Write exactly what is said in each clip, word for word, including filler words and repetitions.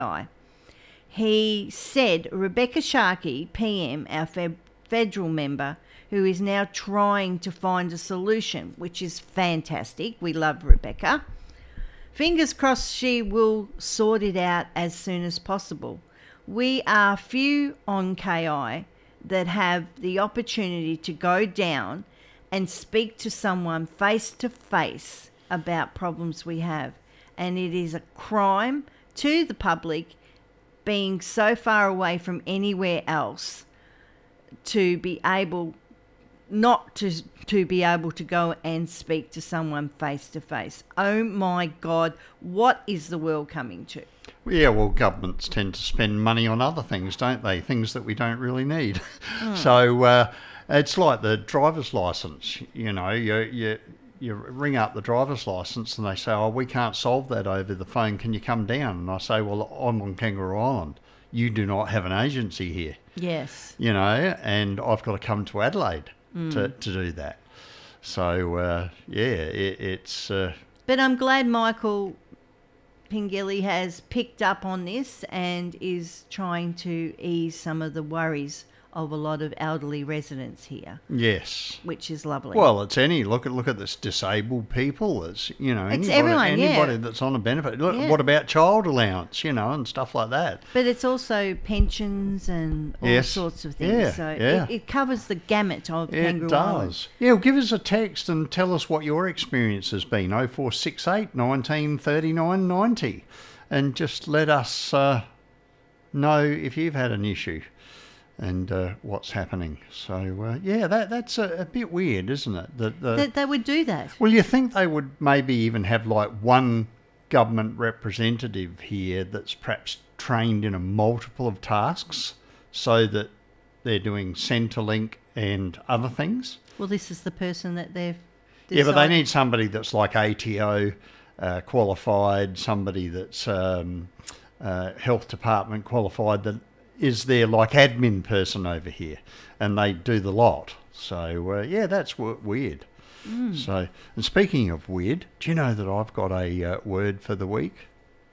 I. He said Rebecca Sharkey, P M, our fe- federal member, who is now trying to find a solution, which is fantastic. We love Rebecca. Fingers crossed she will sort it out as soon as possible. We are few on K I that have the opportunity to go down and speak to someone face to face about problems we have. And it is a crime to the public being so far away from anywhere else to be able not to to be able to go and speak to someone face to face. Oh my God, what is the world coming to? Yeah, well, governments tend to spend money on other things, don't they? Things that we don't really need. Mm. So uh, it's like the driver's license. You know, you you you ring up the driver's license and they say, "Oh, we can't solve that over the phone. Can you come down?" And I say, "Well, I'm on Kangaroo Island. You do not have an agency here." Yes. You know, and I've got to come to Adelaide mm. to, to do that. So, uh, yeah, it, it's... Uh, but I'm glad Michael Pengelly has picked up on this and is trying to ease some of the worries of a lot of elderly residents here. Yes. Which is lovely. Well, it's any, look at look at this disabled people. It's, you know, it's anybody, everyone, anybody yeah. that's on a benefit. Look, yeah. What about child allowance, you know, and stuff like that? But it's also pensions and all yes. sorts of things. Yeah, so yeah. It, it covers the gamut of it Kangaroo does. Island. Yeah, well, give us a text and tell us what your experience has been. oh four six eight, nineteen thirty-nine ninety. And just let us uh, know if you've had an issue and uh, what's happening. So, uh, yeah, that that's a, a bit weird, isn't it? That the, That they would do that. Well, you think they would maybe even have like one government representative here that's perhaps trained in a multiple of tasks so that they're doing Centrelink and other things? Well, this is the person that they've decided. Yeah, but they need somebody that's like A T O uh, qualified, somebody that's um, uh, health department qualified, that is there like admin person over here, and they do the lot. So, uh, yeah, that's w- weird. Mm. So, and speaking of weird, do you know that I've got a uh, word for the week?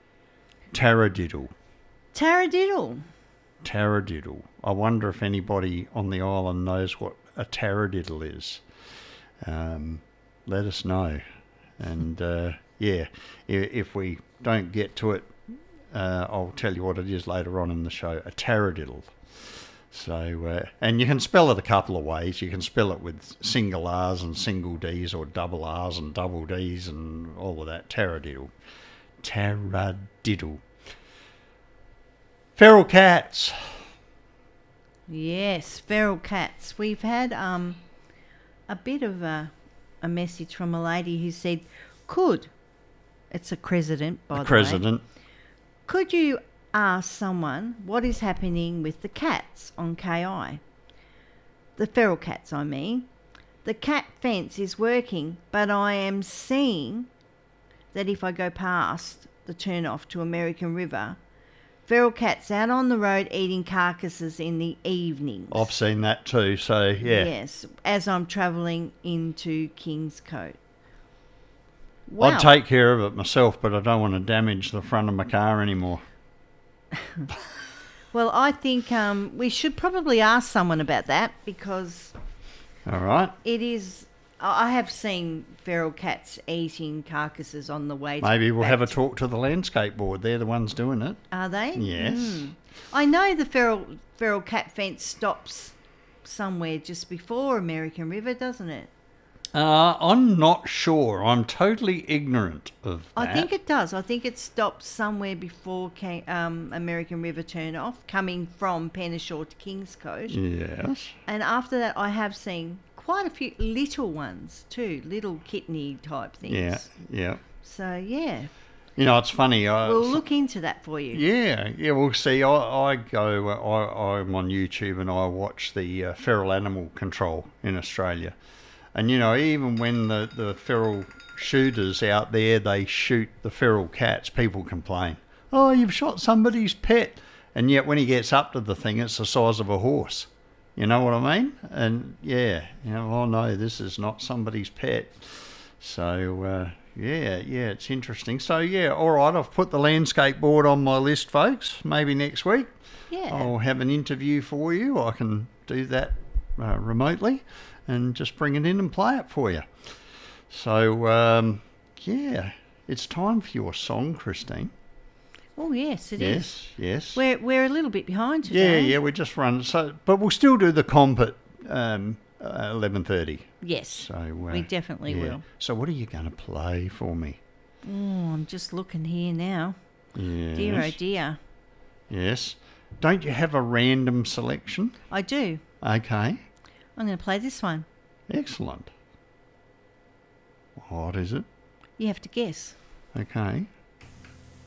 Taradiddle. Taradiddle. Taradiddle. I wonder if anybody on the island knows what a taradiddle is. Um, let us know. And, uh, yeah, if we don't get to it, Uh, I'll tell you what it is later on in the show, a taradiddle. So, uh, and you can spell it a couple of ways. You can spell it with single R's and single D's, or double R's and double D's and all of that. Taradiddle. Taradiddle. Feral cats. Yes, feral cats. We've had um, a bit of a, a message from a lady who said, could, it's a president, by the, the president. way. Could you ask someone what is happening with the cats on K I? The feral cats, I mean. The cat fence is working, but I am seeing that if I go past the turn-off to American River, feral cats out on the road eating carcasses in the evenings. I've seen that too, so yeah. Yes, as I'm travelling into Kingscote. Wow. I'd take care of it myself, but I don't want to damage the front of my car anymore. Well, I think um, we should probably ask someone about that, because all right, it is. I have seen feral cats eating carcasses on the way. Maybe we'll have a to, talk to the landscape board. They're the ones doing it. Are they? Yes. Mm. I know the feral feral cat fence stops somewhere just before American River, doesn't it? Uh, I'm not sure. I'm totally ignorant of that. I think it does. I think it stops somewhere before um, American River turn off, coming from Penneshaw to Kingscote. Yes. And after that, I have seen quite a few little ones too, little kitteny type things. Yeah, yeah. So, yeah. You know, it's funny. I, we'll look into that for you. Yeah, yeah. We'll see. I, I go. I, I'm on YouTube and I watch the uh, feral animal control in Australia. And, you know, even when the, the feral shooters out there, they shoot the feral cats, people complain, oh, you've shot somebody's pet. And yet when he gets up to the thing, it's the size of a horse. You know what I mean? And, yeah, you know, oh, no, this is not somebody's pet. So, uh, Yeah, yeah, it's interesting. So, yeah, all right, I've put the landscape board on my list, folks. Maybe next week Yeah. I'll have an interview for you. I can do that uh, remotely and just bring it in and play it for you. So, um, yeah, it's time for your song, Christine. Oh, yes, it is. Yes, yes. We're, we're a little bit behind Yeah, today. yeah, we just run. So, but we'll still do the comp at um, uh, eleven thirty. Yes, So uh, we definitely yeah. will. So, what are you going to play for me? Oh, I'm just looking here now. Yes. Dear, oh dear. Yes. Don't you have a random selection? I do. Okay. I'm going to play this one. Excellent. What is it? You have to guess. Okay.